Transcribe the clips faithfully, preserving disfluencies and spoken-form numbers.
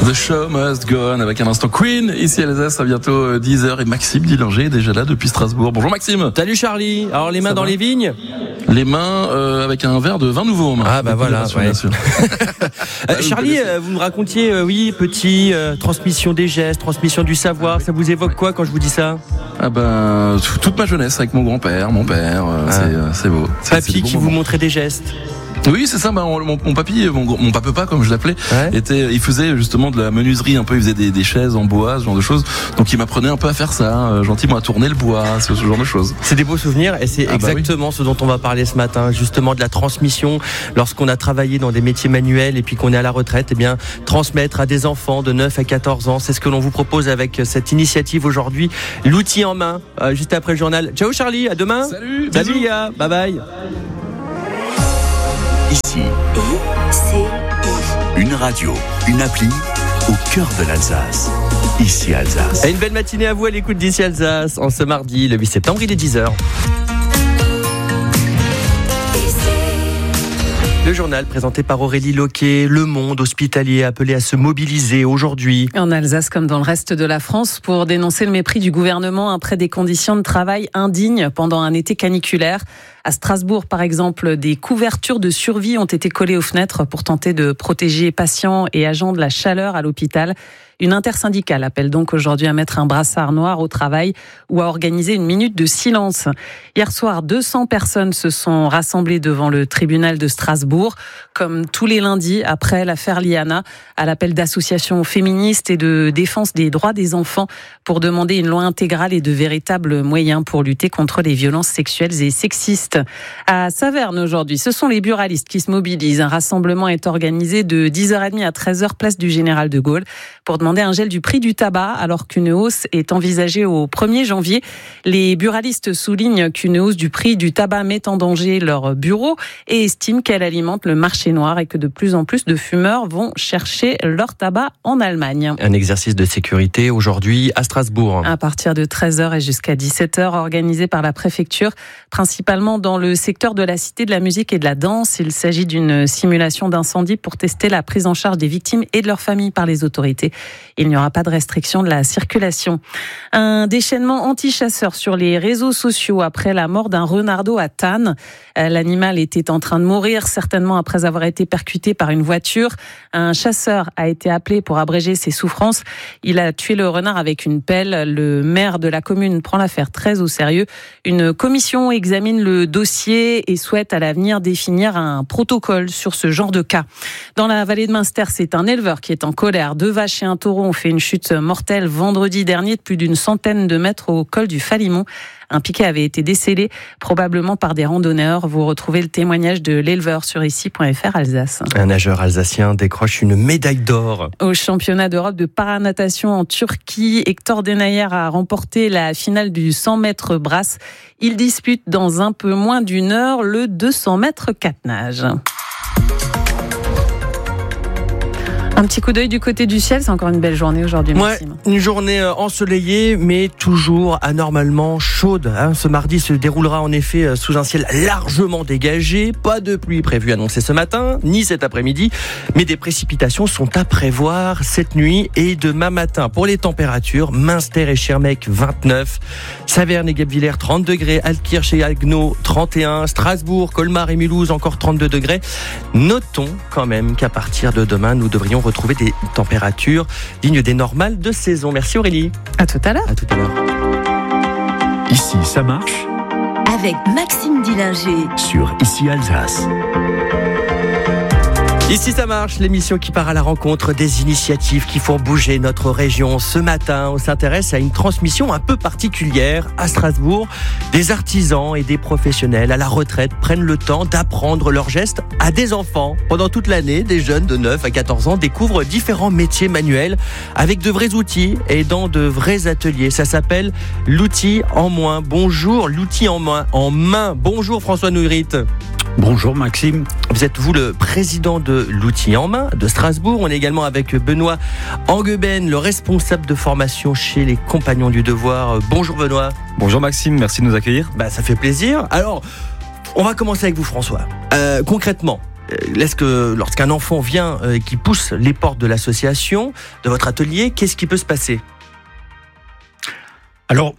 The Show Must Go On avec un instant Queen. Ici à Alsace, à bientôt dix heures. Et Maxime Dillinger est déjà là depuis Strasbourg. Bonjour Maxime. Salut Charlie. Alors les mains Ça dans va les vignes. Les mains euh, avec un verre de vin nouveau en main. Ah bah voilà. Bien sûr, ouais. bien sûr. euh, Charlie, euh, vous me racontiez, euh, oui, petit, euh, transmission des gestes, transmission du savoir. Ça vous évoque quoi quand je vous dis ça? Ah ben toute ma jeunesse avec mon grand-père, mon père. Euh, ah. C'est, euh, c'est beau. C'est, Papy c'est qui bon vous moment. montrait des gestes. Oui, c'est ça. Bah, mon, mon papy, mon, mon papa, comme je l'appelais, ouais. était, il faisait justement de la menuiserie un peu. Il faisait des, des chaises en bois, ce genre de choses. Donc, il m'apprenait un peu à faire ça, euh, gentiment à tourner le bois, ce, ce genre de choses. C'est des beaux souvenirs et c'est ah exactement bah oui. ce dont on va parler ce matin, justement de la transmission. Lorsqu'on a travaillé dans des métiers manuels et puis qu'on est à la retraite, eh bien, transmettre à des enfants de neuf à quatorze ans, c'est ce que l'on vous propose avec cette initiative aujourd'hui. L'outil en main, euh, juste après le journal. Ciao Charlie, à demain. Salut. Salut les gars, bye bye. Ici, une radio, une appli au cœur de l'Alsace. Ici Alsace. Et une belle matinée à vous à l'écoute d'Ici Alsace en ce mardi, le huit septembre, il est dix heures. Le journal présenté par Aurélie Loquet, le monde hospitalier appelé à se mobiliser aujourd'hui. En Alsace comme dans le reste de la France pour dénoncer le mépris du gouvernement après des conditions de travail indignes pendant un été caniculaire. À Strasbourg, par exemple, des couvertures de survie ont été collées aux fenêtres pour tenter de protéger patients et agents de la chaleur à l'hôpital. Une intersyndicale appelle donc aujourd'hui à mettre un brassard noir au travail ou à organiser une minute de silence. Hier soir, deux cents personnes se sont rassemblées devant le tribunal de Strasbourg, comme tous les lundis après l'affaire Liana, à l'appel d'associations féministes et de défense des droits des enfants pour demander une loi intégrale et de véritables moyens pour lutter contre les violences sexuelles et sexistes. À Saverne aujourd'hui, ce sont les buralistes qui se mobilisent. Un rassemblement est organisé de dix heures trente à treize heures place du Général de Gaulle pour demander un gel du prix du tabac alors qu'une hausse est envisagée au premier janvier. Les buralistes soulignent qu'une hausse du prix du tabac met en danger leur bureau et estiment qu'elle alimente le marché noir et que de plus en plus de fumeurs vont chercher leur tabac en Allemagne. Un exercice de sécurité aujourd'hui à Strasbourg. À partir de treize heures et jusqu'à dix-sept heures, organisé par la préfecture, principalement dans le secteur de la Cité de la musique et de la danse. Il s'agit d'une simulation d'incendie pour tester la prise en charge des victimes et de leurs familles par les autorités. Il n'y aura pas de restriction de la circulation. Un déchaînement anti-chasseur sur les réseaux sociaux après la mort d'un renardeau à Thann. L'animal était en train de mourir, certainement après avoir été percuté par une voiture. Un chasseur a été appelé pour abréger ses souffrances. Il a tué le renard avec une pelle. Le maire de la commune prend l'affaire très au sérieux. Une commission examine le dossier et souhaite à l'avenir définir un protocole sur ce genre de cas. Dans la vallée de Münster, c'est un éleveur qui est en colère. Deux vaches et un taureau ont fait une chute mortelle vendredi dernier de plus d'une centaine de mètres au col du Falimont. Un piquet avait été décelé, probablement par des randonneurs. Vous retrouvez le témoignage de l'éleveur sur ici point f r Alsace. Un nageur alsacien décroche une médaille d'or. Au championnat d'Europe de paranatation en Turquie, Hector Denayer a remporté la finale du cent mètres brasse. Il dispute dans un peu moins d'une heure le deux cents mètres quatre nages. Un petit coup d'œil du côté du ciel, c'est encore une belle journée aujourd'hui, Maxime. Ouais, une journée ensoleillée, mais toujours anormalement chaude. Hein. Ce mardi se déroulera en effet sous un ciel largement dégagé. Pas de pluie prévue annoncée ce matin, ni cet après-midi, mais des précipitations sont à prévoir cette nuit et demain matin. Pour les températures, Münster et Schermbeck vingt-neuf, Saverne et Guebwiller trente degrés, Altkirch et Haguenau trente et un, Strasbourg, Colmar et Mulhouse encore trente-deux degrés. Notons quand même qu'à partir de demain, nous devrions retrouver des températures dignes des normales de saison. Merci Aurélie. À tout à l'heure. À tout à l'heure. Ici, ça marche avec Maxime Dillinger sur Ici Alsace. Ici ça marche, l'émission qui part à la rencontre des initiatives qui font bouger notre région. Ce matin, on s'intéresse à une transmission un peu particulière à Strasbourg. Des artisans et des professionnels à la retraite prennent le temps d'apprendre leurs gestes à des enfants. Pendant toute l'année, des jeunes de neuf à quatorze ans découvrent différents métiers manuels avec de vrais outils et dans de vrais ateliers. Ça s'appelle l'outil en main. Bonjour, l'outil en main. En main. Bonjour François Nourit. Bonjour Maxime. Vous êtes vous le président de l'outil en main de Strasbourg. On est également avec Benoît Angeben, le responsable de formation chez les Compagnons du Devoir. Bonjour Benoît. Bonjour Maxime, merci de nous accueillir. Bah, ça fait plaisir. Alors, on va commencer avec vous François. Euh, concrètement, est-ce que lorsqu'un enfant vient et qui pousse les portes de l'association, de votre atelier, qu'est-ce qui peut se passer ? Alors,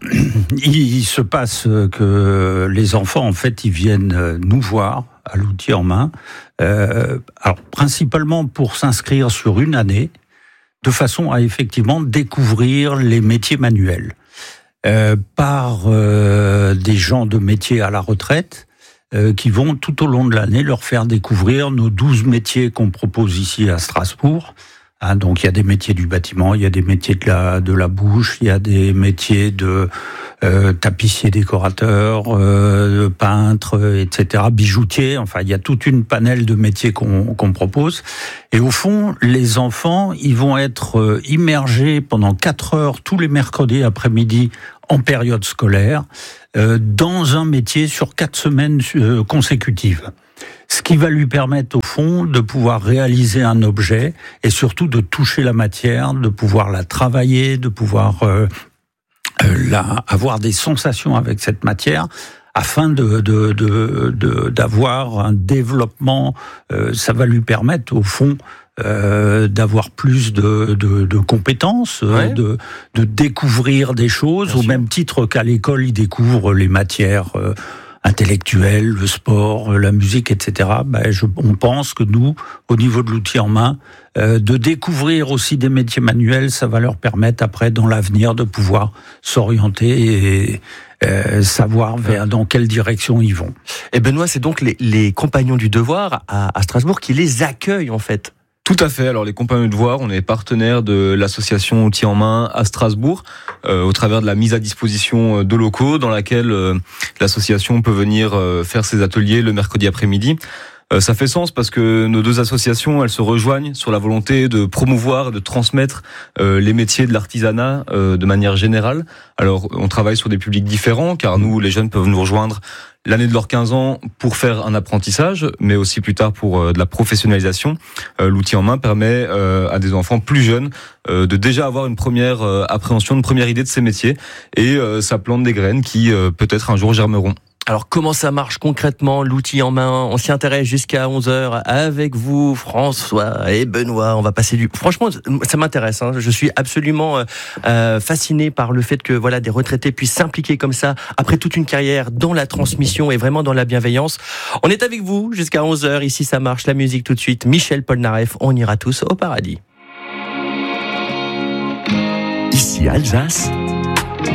il se passe que les enfants, en fait, ils viennent nous voir à l'outil en main, euh, alors principalement pour s'inscrire sur une année, de façon à effectivement découvrir les métiers manuels euh, par euh, des gens de métiers à la retraite euh, qui vont tout au long de l'année leur faire découvrir nos douze métiers qu'on propose ici à Strasbourg. Hein, donc il y a des métiers du bâtiment, il y a des métiers de la de la bouche, il y a des métiers de euh, tapissier, décorateur, euh, peintre, et cetera, bijoutier. Enfin, il y a toute une panel de métiers qu'on qu'on propose. Et au fond, les enfants, ils vont être immergés pendant quatre heures tous les mercredis après-midi en période scolaire euh, dans un métier sur quatre semaines euh, consécutives. Ce qui va lui permettre, au fond, de pouvoir réaliser un objet et surtout de toucher la matière, de pouvoir la travailler, de pouvoir euh, euh, la, avoir des sensations avec cette matière afin de, de, de, de, d'avoir un développement. Euh, ça va lui permettre, au fond, euh, d'avoir plus de, de, de compétences, ouais. de, de découvrir des choses, Bien au sûr. Même titre qu'à l'école, il découvre les matières euh, intellectuelle, le sport, la musique, et cetera. Ben, je, on pense que nous, au niveau de l'outil en main, euh, de découvrir aussi des métiers manuels, ça va leur permettre après, dans l'avenir, de pouvoir s'orienter et euh, savoir vers dans quelle direction ils vont. Et Benoît, c'est donc les, les compagnons du devoir à, à Strasbourg qui les accueillent en fait. Tout à fait. Alors les compagnons de devoir, on est partenaire de l'association Outils en main à Strasbourg euh, au travers de la mise à disposition de locaux dans laquelle euh, l'association peut venir euh, faire ses ateliers le mercredi après-midi. Euh, ça fait sens parce que nos deux associations, elles se rejoignent sur la volonté de promouvoir et de transmettre euh, les métiers de l'artisanat euh, de manière générale. Alors on travaille sur des publics différents car nous, les jeunes peuvent nous rejoindre l'année de leurs quinze ans pour faire un apprentissage, mais aussi plus tard pour euh, de la professionnalisation. Euh, l'outil en main permet euh, à des enfants plus jeunes euh, de déjà avoir une première euh, appréhension, une première idée de ces métiers, et euh, ça plante des graines qui euh, peut-être un jour germeront. Alors comment ça marche concrètement, l'outil en main ? On s'y intéresse jusqu'à onze heures avec vous, François et Benoît. On va passer du... Franchement, ça m'intéresse. Hein. Je suis absolument euh, fasciné par le fait que voilà des retraités puissent s'impliquer comme ça après toute une carrière dans la transmission et vraiment dans la bienveillance. On est avec vous jusqu'à onze heures. Ici, ça marche. La musique tout de suite. Michel Polnareff. On ira tous au paradis. Ici Alsace.